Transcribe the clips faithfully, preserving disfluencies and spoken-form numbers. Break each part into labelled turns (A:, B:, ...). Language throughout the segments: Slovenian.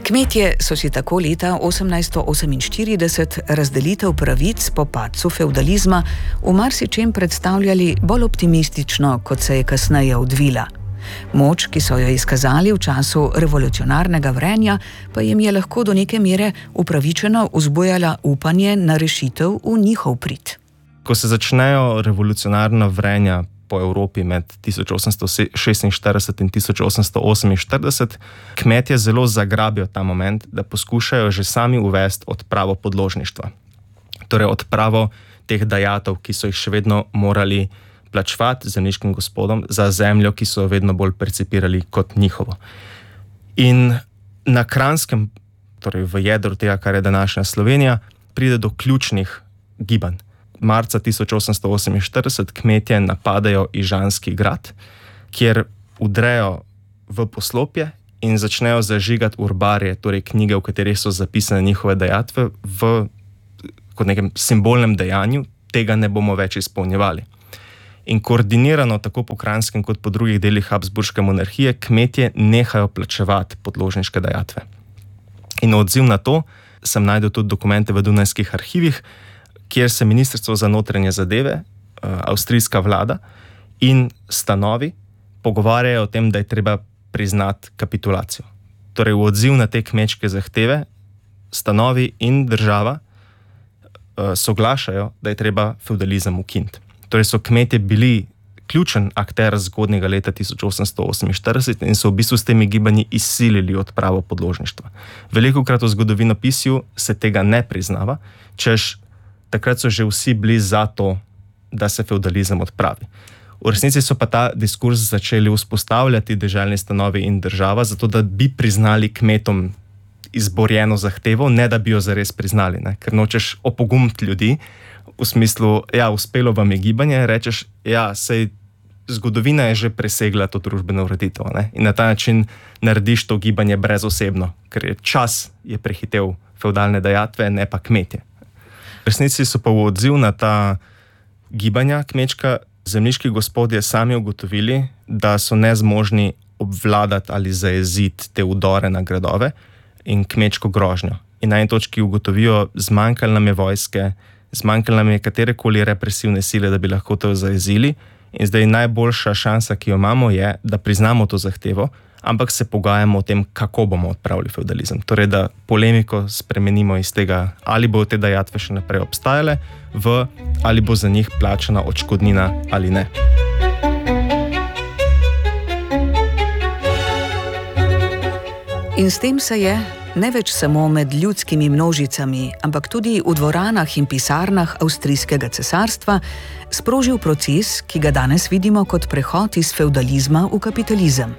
A: Kmetje so si tako leta osemnajststo oseminštirideset razdelitev pravic po padcu fevdalizma v marsičem predstavljali bolj optimistično, kot se je kasneje odvila. Moč, ki so jo izkazali v času revolucionarnega vrenja, pa jim je lahko do neke mere upravičeno vzbujala upanje na rešitev v njihov prid.
B: Ko se začnejo revolucionarna vrenja po Evropi med tisoč osemsto šestinštirideset in tisoč osemsto oseminštirideset, kmetje zelo zagrabijo ta moment, da poskušajo že sami uvesti odpravo podložništva. Torej odpravo teh dajatev, ki so jih še vedno morali plačevati zemljiškim gospodom za zemljo, ki so jo vedno bolj percipirali kot njihovo. In na Kranjskem, torej v jedru tega, kar je današnja Slovenija, pride do ključnih gibanj. Marca tisoč osemsto oseminštirideset kmetje napadajo Ižanski grad, kjer vdrejo v poslopje in začnejo zažigati urbarje, torej knjige, v katerih so zapisane njihove dajatve, v kot nekem simbolnem dejanju, tega ne bomo več izpolnjevali. In koordinirano tako po Kranjskem kot po drugih delih Habsburške monarhije kmetje nehajo plačevati podložniške dajatve. In odziv na to sem najdel tudi dokumente v Dunajskih arhivih, kjer se Ministrstvo za notranje zadeve, avstrijska vlada in stanovi pogovarjajo o tem, da je treba priznati kapitulacijo. Torej v odziv na te kmečke zahteve stanovi in država soglašajo, da je treba fevdalizem ukiniti. Torej so kmetje bili ključen akter zgodnjega leta tisoč osemsto oseminštirideset in so v bistvu s temi gibanji izsilili odpravo podložništva. Velikokrat v zgodovinopisju se tega ne priznava, češ takrat so že vsi bili za to, da se fevdalizem odpravi. V resnici so pa ta diskurs začeli vzpostavljati deželni stanovi in država, zato da bi priznali kmetom izborjeno zahtevo, ne da bi jo zares priznali, ne? Ker nočeš opogumiti ljudi v smislu, ja, uspelo vam je gibanje, rečeš, ja, sej zgodovina je že presegla to družbeno ureditev, ne? In na ta način narediš to gibanje brezosebno, ker je čas je prehitev fevdalne dajatve, ne pa kmetje. V resnici so pa v odziv na ta gibanja kmečka zemljiški gospodje sami ugotovili, da so nezmožni obvladati ali zajeziti te vdore na gradove in kmečko grožnjo. In na eni točki ugotovijo, zmanjkalo nam je vojske, zmanjkalo nam je katerekoli represivne sile, da bi lahko to zajezili. In zdaj najboljša šansa, ki jo imamo, je, da priznamo to zahtevo, ampak se pogajamo o tem, kako bomo odpravili fevdalizem. Torej, da polemiko spremenimo iz tega, ali bo te dajatve še naprej obstajale, v ali bo za njih plačana odškodnina ali ne.
A: In s tem se je, ne več samo med ljudskimi množicami, ampak tudi v dvoranah in pisarnah avstrijskega cesarstva, sprožil proces, ki ga danes vidimo kot prehod iz fevdalizma v kapitalizem.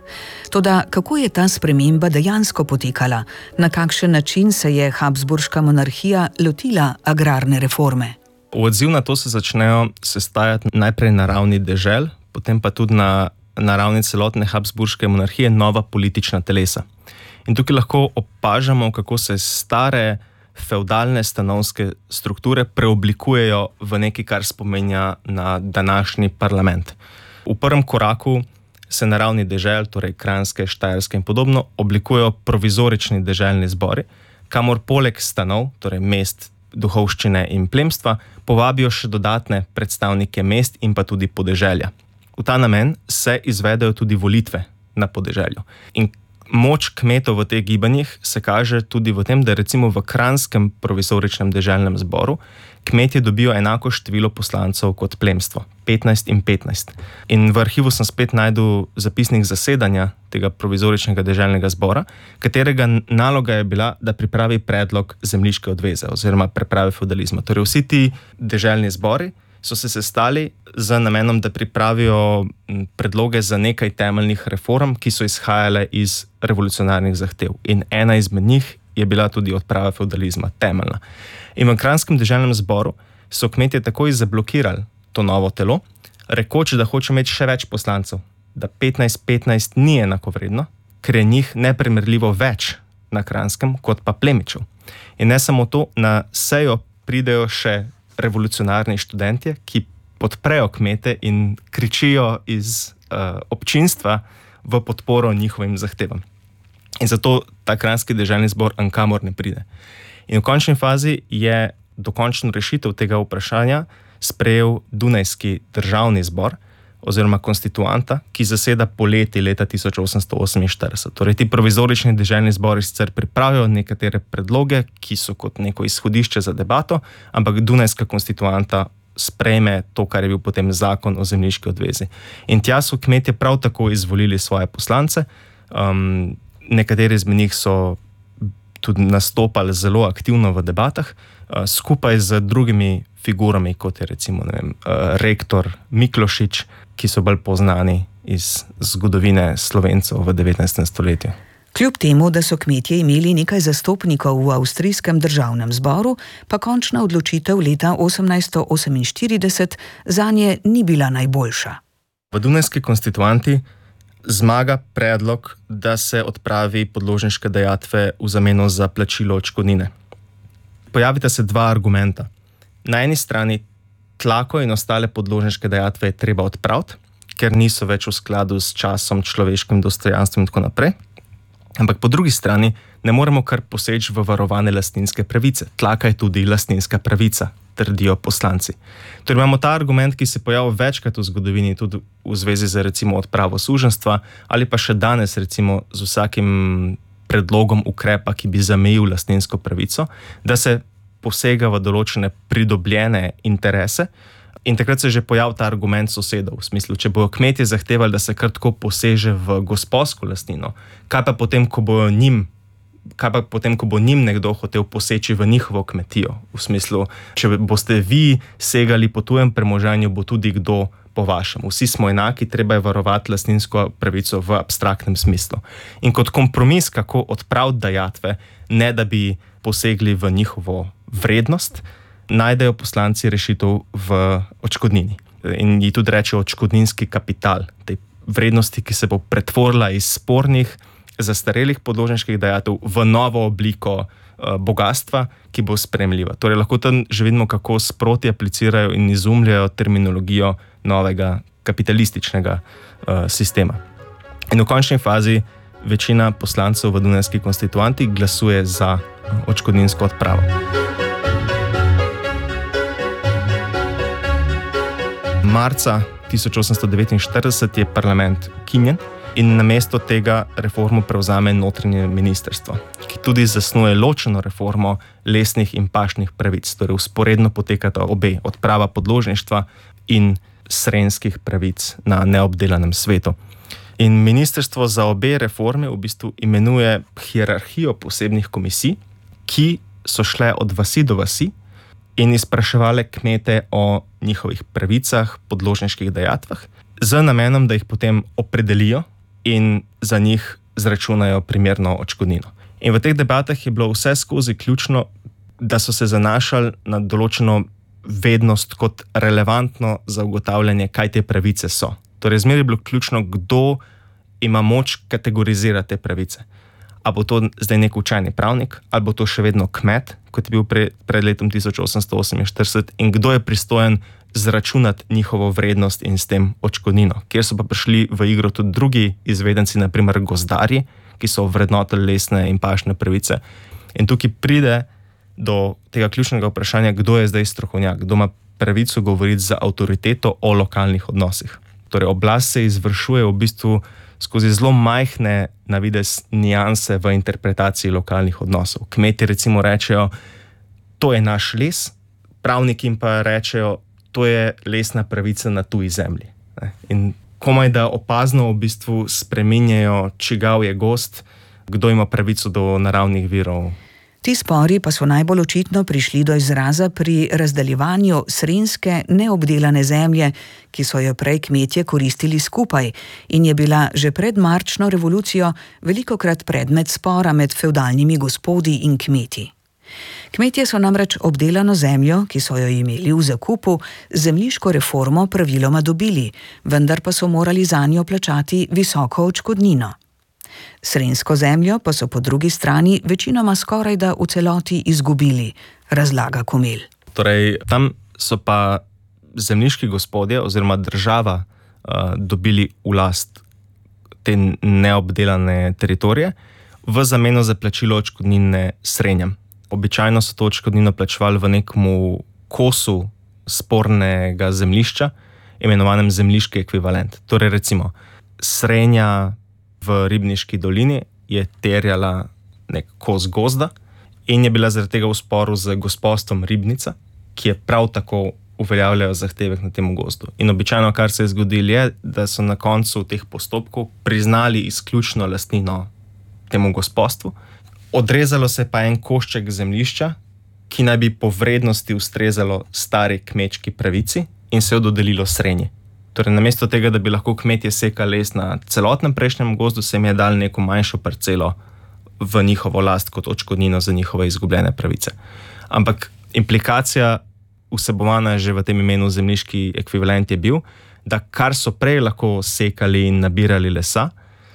A: Toda kako je ta sprememba dejansko potekala? Na kakšen način se je Habsburška monarhija lotila agrarne reforme?
B: V odziv na to se začnejo sestajati najprej na ravni dežel, potem pa tudi na, na ravni celotne Habsburške monarhije nova politična telesa. In tukaj lahko opažamo, kako se stare fevdalne stanovske strukture preoblikujejo v nekaj, kar spominja na današnji parlament. V prvem koraku se na ravni dežel, torej Kranjske, Štajerske in podobno, oblikujejo provizorični deželni zbori, kamor poleg stanov, torej mest, duhovščine in plemstva, povabijo še dodatne predstavnike mest in pa tudi podeželja. V ta namen se izvedejo tudi volitve na podeželju. In moč kmetov v teh gibanjih se kaže tudi v tem, da recimo v Kranjskem provizoričnem deželnem zboru kmetje dobijo enako število poslancev kot plemstvo, petnajst in petnajst. In v arhivu sem spet najdel zapisnik zasedanja tega provizoričnega deželnega zbora, katerega naloga je bila, da pripravi predlog zemljiške odveze oziroma preprave fevdalizma. Torej vsi ti deželni zbori so se sestali z namenom, da pripravijo predloge za nekaj temeljnih reform, ki so izhajale iz revolucionarnih zahtev. In ena izmed njih je bila tudi odprava fevdalizma, temeljna. In v Kranjskem deželnem zboru so kmetje takoj zablokirali to novo telo, rekoč, da hoče imeti še več poslancev, da petnajst petnajst ni enakovredno, ker je njih neprimerljivo več na Kranjskem kot pa plemičev. In ne samo to, na sejo pridejo še revolucionarni študentje, ki podprejo kmete in kričijo iz uh, občinstva v podporo njihovim zahtevam. In zato ta Kranjski deželni zbor nikamor ne pride. In v končni fazi je dokončno rešitev tega vprašanja sprejel Dunajski državni zbor oziroma konstituanta, ki zaseda poleti leta tisoč osemsto oseminštirideset. Torej, ti provizorični deželni zbori sicer pripravijo nekatere predloge, ki so kot neko izhodišče za debato, ampak Dunajska konstituanta sprejme to, kar je bil potem zakon o zemljiški odvezi. In tja so kmetje prav tako izvolili svoje poslance. Um, nekateri izmed njih so tudi nastopali zelo aktivno v debatah, uh, skupaj z drugimi figurami, kot je recimo ne vem, uh, rektor Miklošič, ki so bolj poznani iz zgodovine Slovencev v devetnajstem stoletju.
A: Kljub temu, da so kmetje imeli nekaj zastopnikov v avstrijskem državnem zboru, pa končna odločitev leta osemnajststo oseminštirideset zanje ni bila najboljša.
B: V Dunajski konstituanti zmaga predlog, da se odpravi podložniške dajatve v zameno za plačilo odškodnine. Pojavita se dva argumenta. Na eni strani tlako in ostale podložniške dajatve je treba odpraviti, ker niso več v skladu s časom, človeškim dostojanstvom in tako naprej. Ampak po drugi strani ne moremo kar poseči v varovane lastninske pravice. Tlaka je tudi lastninska pravica, trdijo poslanci. Torej imamo ta argument, ki se pojavlja večkrat v zgodovini, tudi v zvezi z recimo odpravo suženjstva, ali pa še danes recimo z vsakim predlogom ukrepa, ki bi zamejil lastninsko pravico, da se posega v določene pridobljene interese. In takrat se že pojavil ta argument sosedov, v smislu, če bojo kmetje zahtevali, da se kar tako poseže v gospodsko lastnino, kaj pa potem, ko bojo njim, kaj pa potem, ko bo njim nekdo hotel poseči v njihovo kmetijo, v smislu, če boste vi segali po tujem premoženju, bo tudi kdo po vašem. Vsi smo enaki, treba je varovati lastninsko pravico v abstraktnem smislu. In kot kompromis, kako odpraviti dajatve, ne da bi posegli v njihovo vrednost, najdejo poslanci rešitev v odškodnini. In ji tudi rečejo odškodninski kapital, tej vrednosti, ki se bo pretvorila iz spornih, zastarelih podložniških dajatev v novo obliko uh, bogatstva, ki bo sprejemljiva. Torej, lahko tam že vidimo, kako sproti aplicirajo in izumljajo terminologijo novega kapitalističnega uh, sistema. In v končni fazi večina poslancev v Dunajski konstituanti glasuje za odškodninsko odpravo. Marca tisoč osemsto devetinštirideset je parlament ukinjen in namesto tega reformo prevzame notranje ministrstvo, ki tudi zasnuje ločeno reformo lesnih in pašnih pravic. Torej, vzporedno potekata obe, odprava podložništva in srenjskih pravic na neobdelanem svetu. In ministrstvo za obe reforme v bistvu imenuje hierarhijo posebnih komisij, ki so šle od vasi do vasi in izpraševale kmete o njihovih pravicah, podložniških dajatvah, z namenom, da jih potem opredelijo in za njih zračunajo primerno odškodnino. In v teh debatah je bilo vse skozi ključno, da so se zanašali na določeno vednost kot relevantno za ugotavljanje, kaj te pravice so. Torej, zmeraj je bilo ključno, kdo ima moč kategorizirati te pravice. A bo to zdaj nek učeni pravnik, ali bo to še vedno kmet, kot je bil pre, pred letom tisoč osemsto oseminštirideset, in kdo je pristojen zračunati njihovo vrednost in s tem odškodnino. Kjer so pa prišli v igro tudi drugi izvedenci, naprimer gozdarji, ki so vrednotili lesne in pašne pravice. In tukaj pride do tega ključnega vprašanja, kdo je zdaj strokovnjak, kdo ima pravico govoriti za avtoriteto o lokalnih odnosih. Torej, oblast se izvršuje v bistvu skozi zelo majhne na videz nianse v interpretaciji lokalnih odnosov. Kmetje recimo rečejo, to je naš les, pravniki jim pa rečejo, to je lesna pravica na tuji zemlji. In komaj da opazno v bistvu spreminjajo, čigav je gost, kdo ima pravico do naravnih virov.
A: Ti spori pa so najbolj očitno prišli do izraza pri razdeljevanju srenjske neobdelane zemlje, ki so jo prej kmetje koristili skupaj in je bila že pred marčno revolucijo velikokrat predmet spora med fevdalnimi gospodi in kmeti. Kmetje so namreč obdelano zemljo, ki so jo imeli v zakupu, z zemljiško reformo praviloma dobili, vendar pa so morali zanjo plačati visoko odškodnino. Srenjsko zemljo pa so po drugi strani večinoma skorajda v celoti izgubili, razlaga Komel.
B: Torej, tam so pa zemljiški gospodje oziroma država uh, dobili v last te neobdelane teritorije, v zameno za plačilo odškodnine srenjam. Običajno so to odškodnino plačevali v nekemu kosu spornega zemljišča, imenovanem zemljiški ekvivalent. Torej recimo, srenja v Ribniški dolini je terjala nek kos gozda in je bila zaradi tega v sporu z gospostvom Ribnica, ki je prav tako uveljavljal zahtevek na temu gozdu. In običajno, kar se je zgodilo, je, da so na koncu teh postopkov priznali izključno lastnino temu gospostvu. Odrezalo se pa en košček zemljišča, ki naj bi po vrednosti ustrezalo stari kmečki pravici in se jo dodelilo srenji. Torej, namesto tega, da bi lahko kmetje sekali les na celotnem prejšnjem gozdu, se jim je dal neko manjšo parcelo v njihovo last kot odškodnino za njihove izgubljene pravice. Ampak implikacija vsebovana že v tem imenu zemljiški ekvivalent je bil, da kar so prej lahko sekali in nabirali lesa,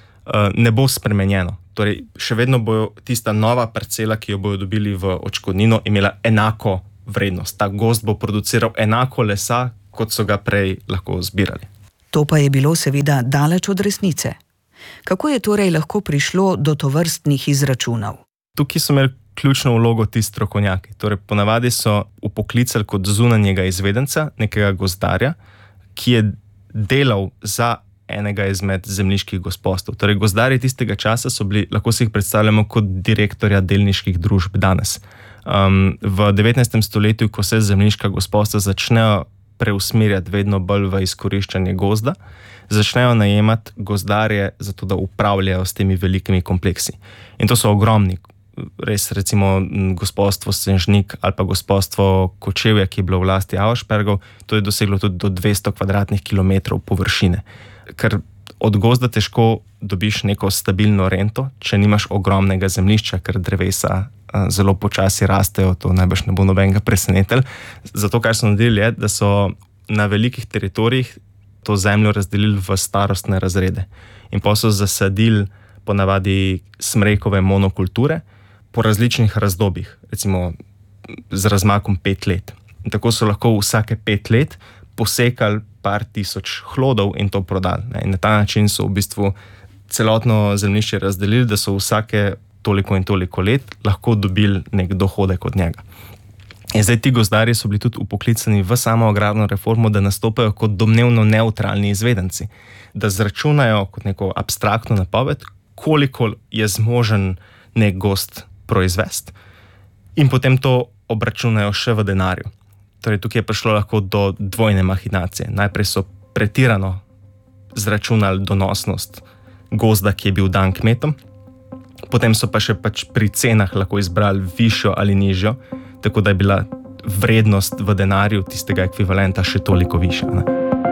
B: ne bo spremenjeno. Torej, še vedno bo tista nova parcela, ki jo bodo dobili v odškodnino, imela enako vrednost. Ta gozd bo produciral enako lesa, kot so ga prej lahko zbirali.
A: To pa je bilo seveda daleč od resnice. Kako je torej lahko prišlo do tovrstnih izračunov?
B: Tukaj so imeli ključno vlogo ti strokovnjaki. Torej, ponavadi so upoklicali kot zunanjega izvedenca, nekega gozdarja, ki je delal za enega izmed zemljiških gospostov. Torej, gozdarji tistega časa so bili, lahko si jih predstavljamo kot direktorja delniških družb danes. Um, v devetnajstem stoletju, ko se zemljiška gospostva začnejo preusmerjati vedno bolj v izkoriščanje gozda, začnejo najemati gozdarje zato, da upravljajo s temi velikimi kompleksi. In to so ogromni. Res recimo gospodstvo Senžnik ali pa gospodstvo Kočevje, ki je bilo v lasti Auerspergov, to je doseglo tudi do dvesto kvadratnih kilometrov površine. Ker od gozda težko dobiš neko stabilno rento, če nimaš ogromnega zemljišča, ker drevesa zelo počasi rastejo, to najbrž ne bo nobenega presenetelj. Zato, kar so naredili, je, da so na velikih teritorijih to zemljo razdelili v starostne razrede. In pa so zasadili ponavadi smrekove monokulture po različnih razdobjih, recimo z razmakom pet let. In tako so lahko vsake pet let posekali par tisoč hlodov in to prodali. In na ta način so v bistvu celotno zemljišče razdelili, da so vsake toliko in toliko let lahko dobili nek dohodek od njega. In zdaj ti gozdarji so bili tudi upoklicani v samo agrarno reformo, da nastopajo kot domnevno neutralni izvedenci, da zračunajo kot neko abstraktno napoved, koliko je zmožen nek gozd proizvesti in potem to obračunajo še v denarju. Torej, tukaj je prišlo lahko do dvojne mahinacije. Najprej so pretirano zračunali donosnost gozda, ki je bil dan kmetom, potem so pa še pač pri cenah lahko izbrali višjo ali nižjo, tako da je bila vrednost v denarju tistega ekvivalenta še toliko višja. Ne?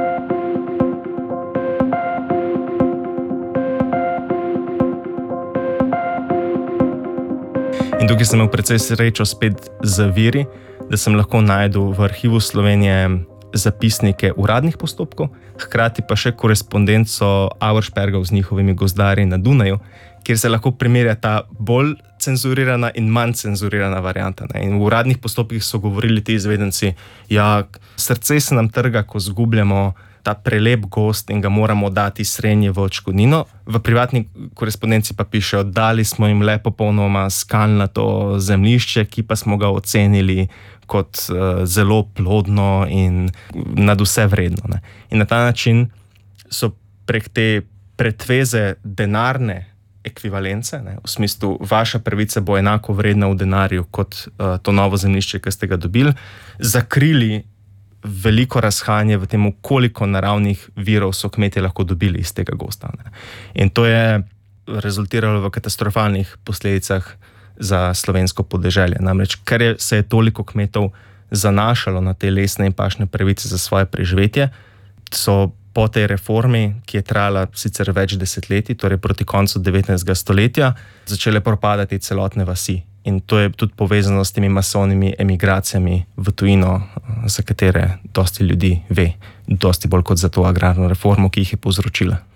B: In tukaj sem imel precej srečo spet z viri, da sem lahko najdel v arhivu Slovenije zapisnike uradnih postopkov, hkrati pa še korespondenco Auerspergov z njihovimi gozdarji na Dunaju, kjer se lahko primerja ta bolj cenzurirana in manj cenzurirana varianta. Ne? In v uradnih postopkih so govorili ti izvedenci, ja, srce se nam trga, ko zgubljamo ta prelep gozd in ga moramo dati srenji v odškodnino. V privatni korespondenci pa pišejo, dali smo jim le popolnoma skalnato zemljišče, ki pa smo ga ocenili kot uh, zelo plodno in nad vse vredno. Ne? In na ta način so prek te pretveze denarne ekvivalence, ne, v smislu, vaša pravica bo enako vredna v denarju kot uh, to novo zemljišče, ki ste ga dobili, zakrili veliko razhajanje v tem, koliko naravnih virov so kmetje lahko dobili iz tega gozda. Ne. In to je rezultiralo v katastrofalnih posledicah za slovensko podeželje. Namreč, ker je, se je toliko kmetov zanašalo na te lesne in pašne pravice za svoje preživetje, so po tej reformi, ki je trajala sicer več desetletij, torej proti koncu devetnajstega stoletja, začele propadati celotne vasi. In to je tudi povezano s temi masovnimi emigracijami v tujino, za katere dosti ljudi ve, dosti bolj kot za to agrarno reformo, ki jih je povzročila.